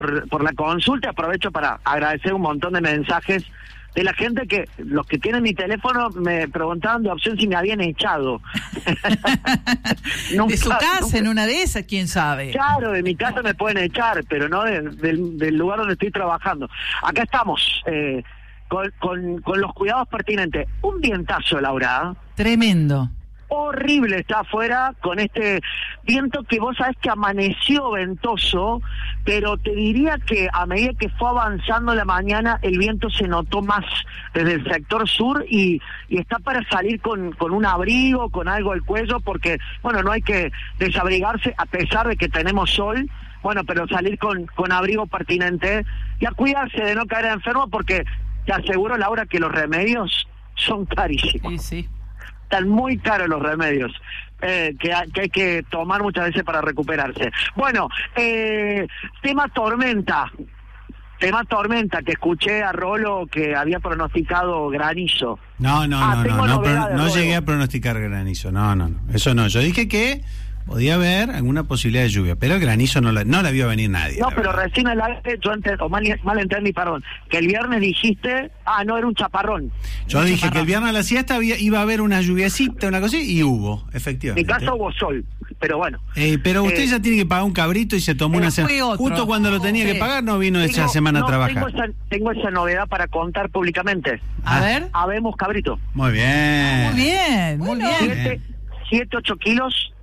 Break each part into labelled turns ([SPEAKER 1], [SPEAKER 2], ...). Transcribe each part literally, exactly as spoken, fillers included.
[SPEAKER 1] por, por la consulta. Aprovecho para agradecer un montón de mensajes de la gente que, los que tienen mi teléfono, me preguntaban de opción si me habían echado.
[SPEAKER 2] Nunca, de su casa, nunca. En una de esas, quién sabe.
[SPEAKER 1] Claro, de mi casa me pueden echar, pero no de, de, del lugar donde estoy trabajando. Acá estamos, eh, con, con, con los cuidados pertinentes. Un vientazo, Laura.
[SPEAKER 2] Tremendo.
[SPEAKER 1] Horrible está afuera con este viento que vos sabés que amaneció ventoso, pero te diría que a medida que fue avanzando la mañana el viento se notó más desde el sector sur y, y está para salir con, con un abrigo, con algo al cuello, porque bueno, no hay que desabrigarse a pesar de que tenemos sol, bueno, pero salir con, con abrigo pertinente y a cuidarse de no caer enfermo, porque te aseguro, Laura, que los remedios son carísimos.
[SPEAKER 2] Sí, sí.
[SPEAKER 1] Están muy caros los remedios eh, que, ha, que hay que tomar muchas veces para recuperarse. Bueno, eh, tema tormenta. Tema tormenta, que escuché a Rolo que había pronosticado granizo.
[SPEAKER 3] No, no,
[SPEAKER 1] ah,
[SPEAKER 3] no, no, no, pro, no
[SPEAKER 1] Rolo.
[SPEAKER 3] llegué a pronosticar granizo. No, no, no. Eso no. Yo dije que podía haber alguna posibilidad de lluvia, pero el granizo no la, no la vio venir nadie.
[SPEAKER 1] No, pero verdad. Recién el aire, yo ent- o mal, mal entendí, perdón, que el viernes dijiste, ah, no, era un chaparrón.
[SPEAKER 3] Yo
[SPEAKER 1] un
[SPEAKER 3] dije
[SPEAKER 1] chaparrón.
[SPEAKER 3] que el viernes a la siesta había, iba a haber una lluviecita, una cosa, y hubo, efectivamente.
[SPEAKER 1] En mi casa hubo sol, pero bueno.
[SPEAKER 3] Eh, pero usted
[SPEAKER 1] eh,
[SPEAKER 3] ya tiene que pagar un cabrito y se tomó una semana. Justo cuando lo tenía sí. que pagar, no vino tengo, esa semana
[SPEAKER 1] no,
[SPEAKER 3] a trabajar.
[SPEAKER 1] Tengo esa, tengo esa novedad para contar públicamente.
[SPEAKER 2] A ah. ver.
[SPEAKER 1] Habemos cabrito.
[SPEAKER 3] Muy bien.
[SPEAKER 2] Ah, muy bien, muy
[SPEAKER 1] bueno,
[SPEAKER 2] bien.
[SPEAKER 1] Siete, siete, ocho kilos.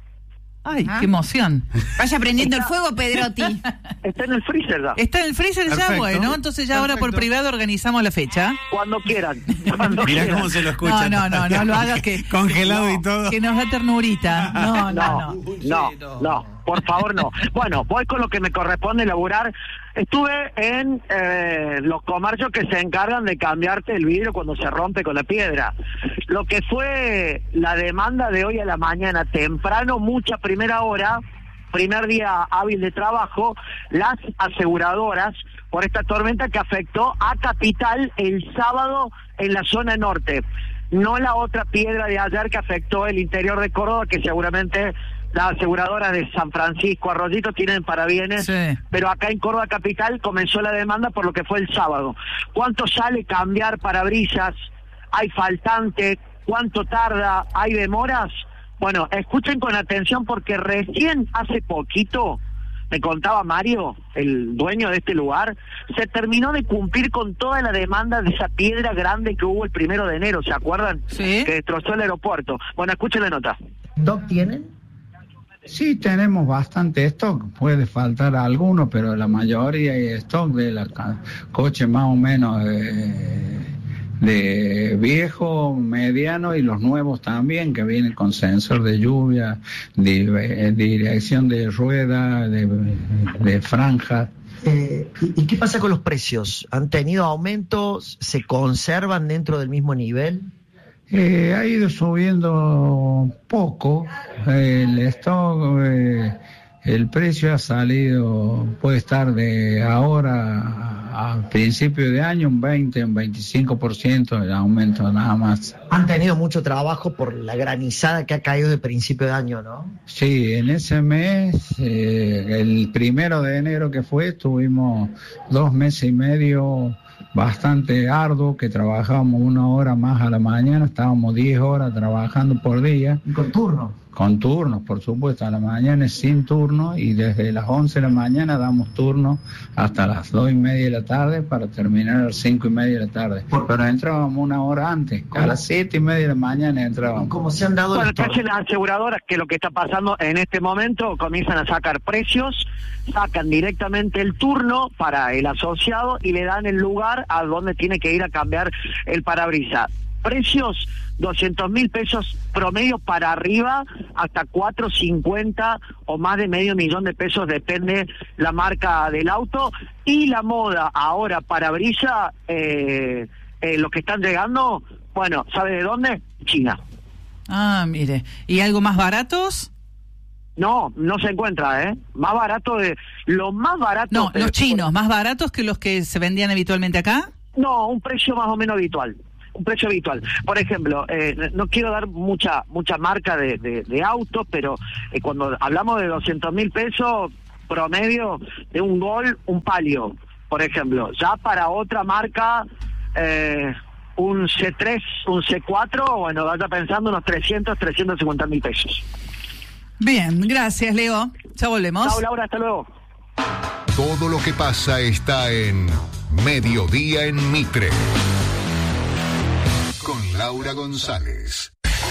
[SPEAKER 2] Ay, ¿ah? Qué emoción.
[SPEAKER 4] Vaya prendiendo
[SPEAKER 1] está,
[SPEAKER 4] el fuego, Pedrotti.
[SPEAKER 1] Está en el freezer ya.
[SPEAKER 2] Está en el freezer
[SPEAKER 3] Perfecto.
[SPEAKER 2] ya, bueno, entonces ya Perfecto. Ahora por privado organizamos la fecha.
[SPEAKER 1] Cuando quieran. Cuando
[SPEAKER 3] Mirá
[SPEAKER 1] quieran.
[SPEAKER 3] cómo se lo escucha.
[SPEAKER 2] No, no, no, no lo hagas que...
[SPEAKER 3] Congelado
[SPEAKER 2] no,
[SPEAKER 3] y todo.
[SPEAKER 2] Que nos da ternurita. No, no, no.
[SPEAKER 1] No, no, no, por favor no. Bueno, voy con lo que me corresponde laburar. Estuve en eh, los comercios que se encargan de cambiarte el vidrio cuando se rompe con la piedra. Lo que fue la demanda de hoy a la mañana, temprano, mucha primera hora, primer día hábil de trabajo, las aseguradoras por esta tormenta que afectó a Capital el sábado en la zona norte. No la otra piedra de ayer que afectó el interior de Córdoba, que seguramente las aseguradoras de San Francisco, Arroyito tienen parabienes, sí. Pero acá en Córdoba Capital comenzó la demanda por lo que fue el sábado. ¿Cuánto sale cambiar parabrisas? ¿Hay faltante? ¿Cuánto tarda? ¿Hay demoras? Bueno, escuchen con atención porque recién hace poquito, me contaba Mario, el dueño de este lugar, se terminó de cumplir con toda la demanda de esa piedra grande que hubo el primero de enero, ¿se acuerdan?
[SPEAKER 2] Sí.
[SPEAKER 1] Que destrozó el aeropuerto. Bueno, escuchen la nota.
[SPEAKER 5] ¿Stock tienen? Sí, tenemos bastante stock, puede faltar alguno, pero la mayoría hay stock de la coche más o menos de, de viejo, mediano y los nuevos también, que vienen con sensor de lluvia, de, de dirección de rueda, de, de franja.
[SPEAKER 6] Eh, ¿Y qué pasa con los precios? ¿Han tenido aumentos? ¿Se conservan dentro del mismo nivel?
[SPEAKER 5] Eh, ha ido subiendo poco el stock, eh, el precio ha salido, puede estar de ahora a, a principio de año un veinte, un veinticinco por ciento de aumento nada más.
[SPEAKER 6] Han tenido mucho trabajo por la granizada que ha caído de principio de año, ¿no?
[SPEAKER 5] Sí, en ese mes, eh, el primero de enero que fue, tuvimos dos meses y medio bastante arduo, que trabajábamos una hora más a la mañana, estábamos diez horas trabajando por día.
[SPEAKER 6] ¿Y con turnos?
[SPEAKER 5] Con turnos, por supuesto, a la mañana es sin turno y desde las once de la mañana damos turno hasta las dos y media de la tarde para terminar a las cinco y media de la tarde. Pero entrábamos una hora antes, ¿cómo? A las siete y media de la mañana entrábamos.
[SPEAKER 6] ¿Cómo se han dado?
[SPEAKER 1] Bueno, ¿qué hacen las aseguradoras? Que lo que está pasando en este momento, comienzan a sacar precios, sacan directamente el turno para el asociado y le dan el lugar a donde tiene que ir a cambiar el parabrisas. Precios doscientos mil pesos promedio para arriba, hasta cuatrocientos cincuenta o más de medio millón de pesos, depende la marca del auto. Y la moda ahora parabrisa, eh, eh, los que están llegando, bueno, ¿sabe de dónde? China.
[SPEAKER 2] Ah, mire. ¿Y algo más baratos?
[SPEAKER 1] No, no se encuentra, ¿eh? Más barato de... Lo más barato...
[SPEAKER 2] No,
[SPEAKER 1] de,
[SPEAKER 2] los chinos, ¿más baratos que los que se vendían habitualmente acá?
[SPEAKER 1] No, un precio más o menos habitual. Un precio habitual. Por ejemplo, eh, no quiero dar mucha mucha marca de, de, de autos, pero eh, cuando hablamos de doscientos mil pesos, promedio de un gol, un palio, por ejemplo. Ya para otra marca, eh, un C tres, un C cuatro, bueno, vaya pensando unos trescientos, trescientos cincuenta mil pesos.
[SPEAKER 2] Bien, gracias, Leo. Ya volvemos.
[SPEAKER 1] Chao, Laura, hasta luego.
[SPEAKER 4] Todo lo que pasa está en Mediodía en Mitre. Con Laura González.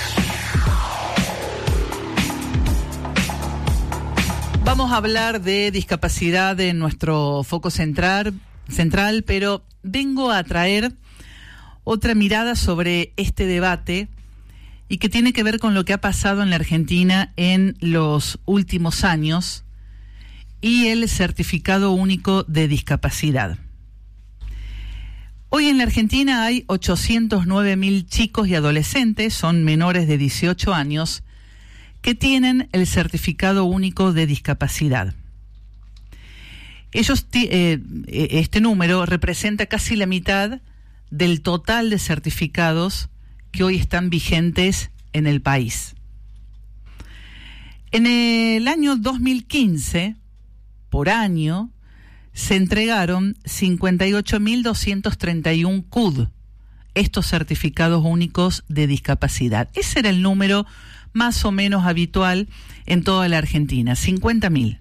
[SPEAKER 2] Vamos a hablar de discapacidad en nuestro foco central, central, pero vengo a traer otra mirada sobre este debate y que tiene que ver con lo que ha pasado en la Argentina en los últimos años y el certificado único de discapacidad. Hoy en la Argentina hay ochocientos nueve mil chicos y adolescentes, son menores de dieciocho años, que tienen el certificado único de discapacidad. Ellos, eh, este número representa casi la mitad del total de certificados que hoy están vigentes en el país. En el año dos mil quince, por año, se entregaron cincuenta y ocho mil doscientos treinta y uno C U D, estos certificados únicos de discapacidad. Ese era el número más o menos habitual en toda la Argentina, cincuenta mil.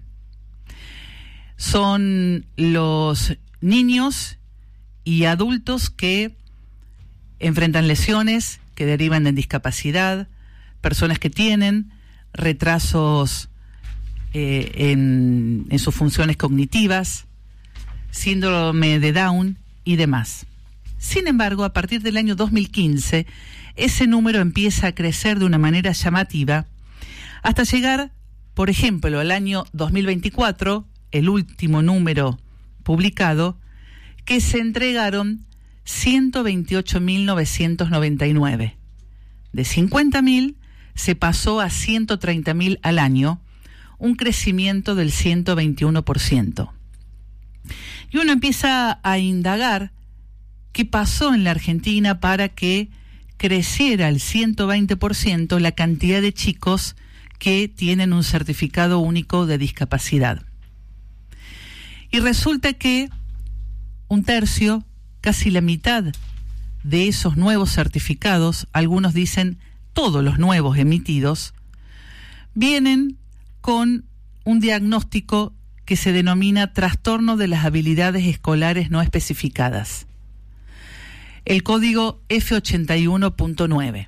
[SPEAKER 2] Son los niños y adultos que enfrentan lesiones que derivan de discapacidad, personas que tienen retrasos eh, en, en sus funciones cognitivas, síndrome de Down y demás. Sin embargo, a partir del año dos mil quince, ese número empieza a crecer de una manera llamativa hasta llegar, por ejemplo, al año dos mil veinticuatro, el último número publicado, que se entregaron ciento veintiocho mil novecientos noventa y nueve. De cincuenta mil se pasó a ciento treinta mil al año, un crecimiento del ciento veintiuno por ciento. Y uno empieza a indagar qué pasó en la Argentina para que creciera el ciento veinte por ciento la cantidad de chicos que tienen un certificado único de discapacidad. Y resulta que un tercio, casi la mitad de esos nuevos certificados, algunos dicen todos los nuevos emitidos, vienen con un diagnóstico que se denomina trastorno de las habilidades escolares no especificadas. El código F ochenta y uno punto nueve.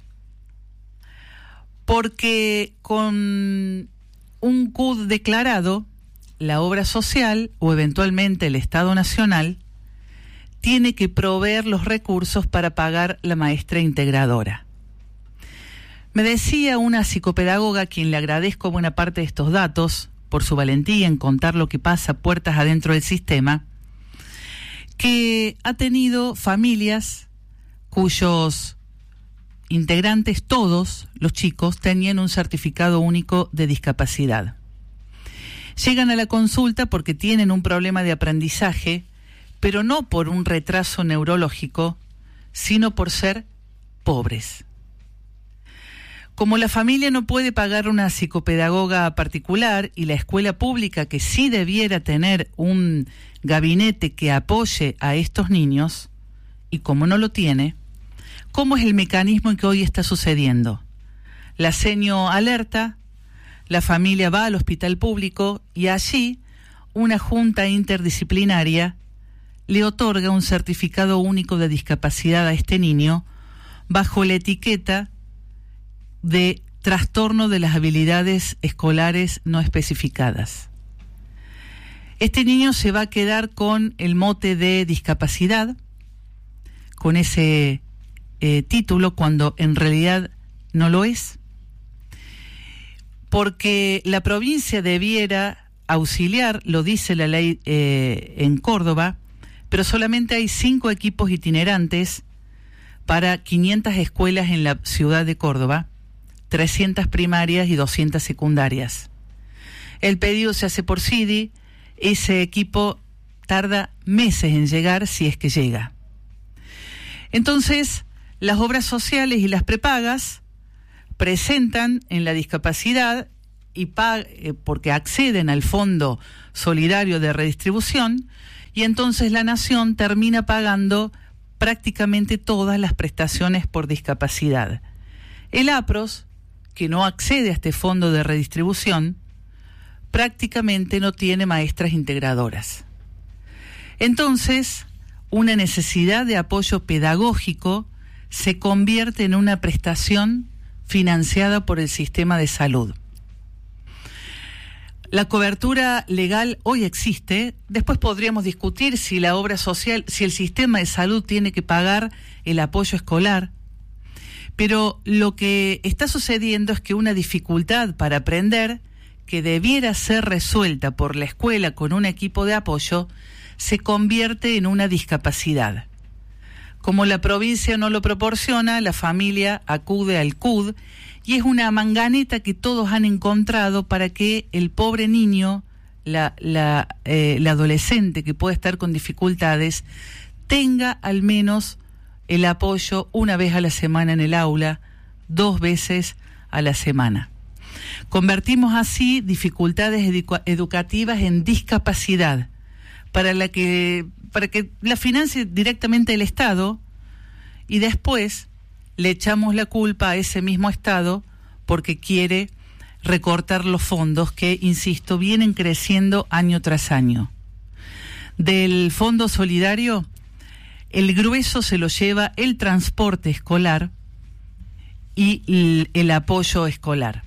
[SPEAKER 2] Porque con un C U D declarado, la obra social o eventualmente el Estado Nacional tiene que proveer los recursos para pagar la maestra integradora. Me decía una psicopedagoga, a quien le agradezco buena parte de estos datos, por su valentía en contar lo que pasa puertas adentro del sistema, que ha tenido familias cuyos integrantes, todos los chicos, tenían un certificado único de discapacidad. Llegan a la consulta porque tienen un problema de aprendizaje, pero no por un retraso neurológico, sino por ser pobres. Como la familia no puede pagar una psicopedagoga particular y la escuela pública, que sí debiera tener un gabinete que apoye a estos niños, y como no lo tiene, ¿cómo es el mecanismo en que hoy está sucediendo? La seño alerta, la familia va al hospital público y allí una junta interdisciplinaria le otorga un certificado único de discapacidad a este niño bajo la etiqueta de trastorno de las habilidades escolares no especificadas. Este niño se va a quedar con el mote de discapacidad, con ese eh, título, cuando en realidad no lo es, porque la provincia debiera auxiliar, lo dice la ley eh, en Córdoba, pero solamente hay cinco equipos itinerantes para quinientas escuelas en la ciudad de Córdoba, trescientas primarias y doscientas secundarias. El pedido se hace por C I D I, ese equipo tarda meses en llegar, si es que llega. Entonces, las obras sociales y las prepagas presentan en la discapacidad y pag- eh, porque acceden al Fondo Solidario de Redistribución, y entonces la nación termina pagando prácticamente todas las prestaciones por discapacidad. El APROS, que no accede a este fondo de redistribución, prácticamente no tiene maestras integradoras. Entonces, una necesidad de apoyo pedagógico se convierte en una prestación financiada por el sistema de salud. La cobertura legal hoy existe. Después podríamos discutir si la obra social, si el sistema de salud tiene que pagar el apoyo escolar. Pero lo que está sucediendo es que una dificultad para aprender, que debiera ser resuelta por la escuela con un equipo de apoyo, se convierte en una discapacidad. Como la provincia no lo proporciona, la familia acude al C U D y es una manganeta que todos han encontrado para que el pobre niño, la, la, eh, la adolescente que puede estar con dificultades, tenga al menos el apoyo una vez a la semana en el aula, dos veces a la semana. Convertimos así dificultades edu- educativas en discapacidad, para la que para que la financie directamente el Estado, y después le echamos la culpa a ese mismo Estado porque quiere recortar los fondos que, insisto, vienen creciendo año tras año. Del Fondo Solidario, el grueso se lo lleva el transporte escolar y el, el apoyo escolar.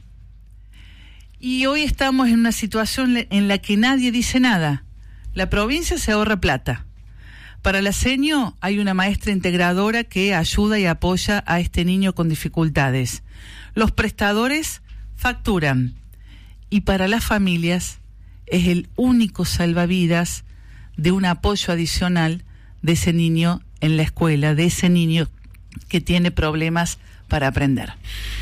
[SPEAKER 2] Y hoy estamos en una situación en la que nadie dice nada. La provincia se ahorra plata. Para la seño hay una maestra integradora que ayuda y apoya a este niño con dificultades. Los prestadores facturan. Y para las familias es el único salvavidas de un apoyo adicional de ese niño en la escuela, de ese niño que tiene problemas para aprender.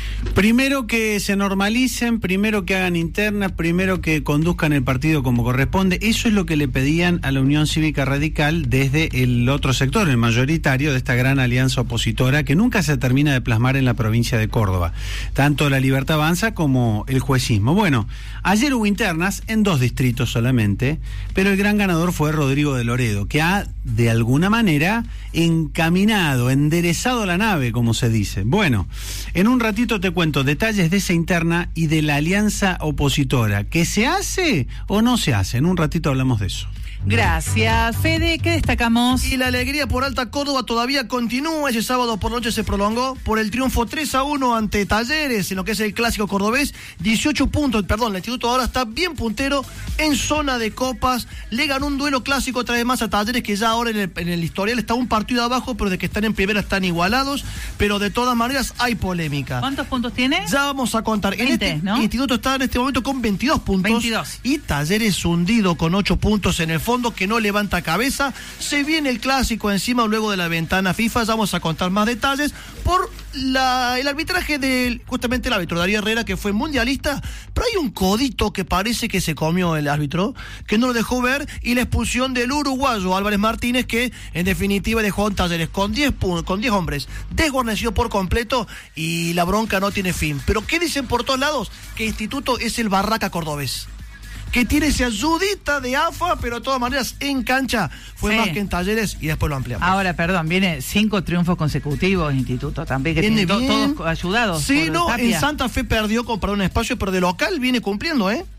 [SPEAKER 3] Primero que se normalicen, primero que hagan internas, primero que conduzcan el partido como corresponde. Eso es lo que le pedían a la Unión Cívica Radical desde el otro sector, el mayoritario de esta gran alianza opositora que nunca se termina de plasmar en la provincia de Córdoba. Tanto la Libertad Avanza como el juecismo. Bueno, ayer hubo internas en dos distritos solamente, pero el gran ganador fue Rodrigo de Loredo, que ha, de alguna manera, encaminado, enderezado la nave, como se dice. Bueno, en un ratito te cuento detalles de esa interna y de la alianza opositora. ¿Qué se hace o no se hace? En un ratito hablamos de eso.
[SPEAKER 2] Gracias, Fede. ¿Qué destacamos?
[SPEAKER 7] Y la alegría por Alta Córdoba todavía continúa. Ese sábado por noche se prolongó por el triunfo tres a uno ante Talleres en lo que es el clásico cordobés. dieciocho puntos, perdón, el instituto ahora está bien puntero en zona de copas. Le ganó un duelo clásico otra vez más a Talleres, que ya ahora en el, en el historial está un partido abajo, pero de que están en primera están igualados. Pero de todas maneras hay polémica.
[SPEAKER 2] ¿Cuántos puntos tiene?
[SPEAKER 7] Ya vamos a contar.
[SPEAKER 2] veinte,
[SPEAKER 7] en este,
[SPEAKER 2] ¿no?
[SPEAKER 7] El instituto está en este momento con veintidós puntos.
[SPEAKER 2] veintidós.
[SPEAKER 7] Y Talleres hundido con ocho puntos en el fondo, que no levanta cabeza. Se viene el clásico encima luego de la ventana FIFA. Ya vamos a contar más detalles por la, el arbitraje del justamente el árbitro Darío Herrera, que fue mundialista, pero hay un codito que parece que se comió el árbitro, que no lo dejó ver, y la expulsión del uruguayo Álvarez Martínez, que en definitiva dejó a Talleres con diez con diez hombres desguarnecido por completo, y la bronca no tiene fin. Pero ¿qué dicen por todos lados? Que Instituto es el Barraca cordobés, que tiene esa ayudita de A F A, pero de todas maneras en cancha fue
[SPEAKER 2] sí.
[SPEAKER 7] más que en Talleres, y después lo ampliamos.
[SPEAKER 2] Ahora, perdón, viene cinco triunfos consecutivos Instituto también, que
[SPEAKER 7] Viene
[SPEAKER 2] tienen to-
[SPEAKER 7] bien.
[SPEAKER 2] todos ayudados.
[SPEAKER 7] Sí,
[SPEAKER 2] por
[SPEAKER 7] no,
[SPEAKER 2] Tapia.
[SPEAKER 7] en Santa Fe perdió para un espacio, pero de local viene cumpliendo, ¿eh?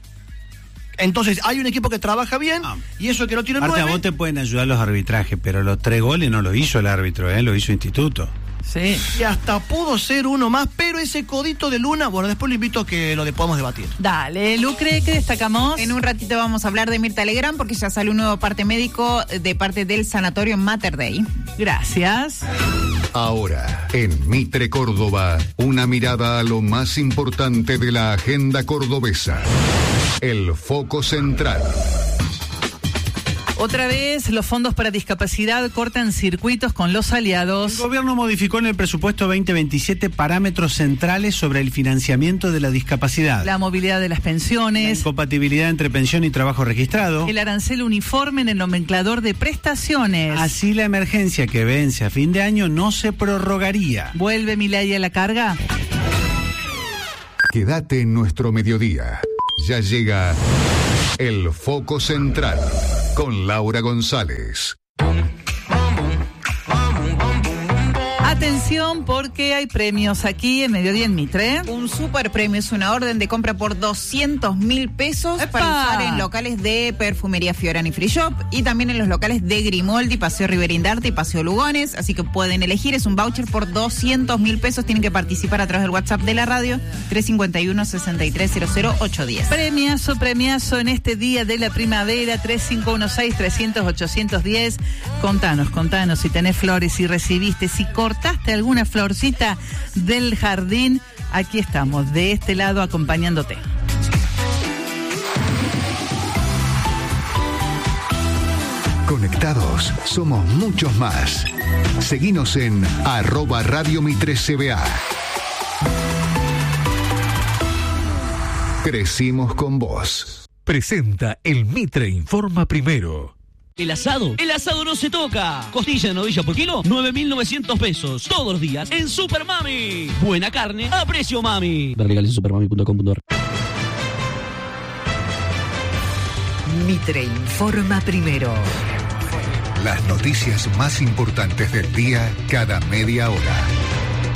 [SPEAKER 7] Entonces hay un equipo que trabaja bien,
[SPEAKER 3] Ah.
[SPEAKER 7] y eso que no tiene
[SPEAKER 3] Aparte,
[SPEAKER 7] nueve.
[SPEAKER 3] a vos te pueden ayudar los arbitrajes, pero los tres goles no lo hizo el árbitro, ¿eh? Lo hizo Instituto.
[SPEAKER 2] Sí.
[SPEAKER 7] Y hasta pudo ser uno más, pero ese codito de Luna, bueno, después lo invito a que lo de- podamos debatir.
[SPEAKER 2] Dale, Lucre, ¿qué destacamos?
[SPEAKER 8] En un ratito vamos a hablar de Mirta Legrand porque ya sale un nuevo parte médico de parte del Sanatorio Mater Dei.
[SPEAKER 2] Gracias.
[SPEAKER 4] Ahora, en Mitre Córdoba, una mirada a lo más importante de la agenda cordobesa. El foco central.
[SPEAKER 2] Otra vez, los fondos para discapacidad cortan circuitos con los aliados.
[SPEAKER 3] El gobierno modificó en el presupuesto veinte veintisiete parámetros centrales sobre el financiamiento de la discapacidad.
[SPEAKER 2] La movilidad de las
[SPEAKER 3] La
[SPEAKER 2] pensiones.
[SPEAKER 3] incompatibilidad entre pensión y trabajo registrado.
[SPEAKER 2] El arancel uniforme en el nomenclador de prestaciones.
[SPEAKER 3] Así la emergencia que vence a fin de año no se prorrogaría.
[SPEAKER 2] ¿Vuelve Milei a la carga?
[SPEAKER 4] Quédate en nuestro mediodía. Ya llega El Foco Central con Laura González.
[SPEAKER 2] Atención porque hay premios aquí en Mediodía en Mitre.
[SPEAKER 8] Un super premio es una orden de compra por doscientos mil pesos
[SPEAKER 2] ¡Epa!
[SPEAKER 8] Para usar en locales de Perfumería Fiorani Free Shop y también en los locales de Grimoldi, Paseo Riverindarte y Paseo Lugones. Así que pueden elegir, es un voucher por doscientos mil pesos. Tienen que participar a través del WhatsApp de la radio tres cinco uno, seis tres cero cero, ocho uno cero.
[SPEAKER 2] Premiazo, premiazo en este día de la primavera, tres cinco uno seis, trescientos, ochocientos diez. Contanos, contanos si tenés flores, si recibiste, si cortaste alguna florcita del jardín. Aquí estamos, de este lado, acompañándote.
[SPEAKER 4] Conectados, somos muchos más. Seguinos en arroba Radio Mitre C B A. Crecimos con vos.
[SPEAKER 9] Presenta el Mitre Informa Primero.
[SPEAKER 10] El asado, el asado no se toca. Costilla de novilla por kilo, nueve mil novecientos pesos. Todos los días en Super Mami. Buena carne a precio mami. Ver legales en supermami punto com punto a r.
[SPEAKER 11] Mitre Informa Primero.
[SPEAKER 4] Las noticias más importantes del día cada media hora.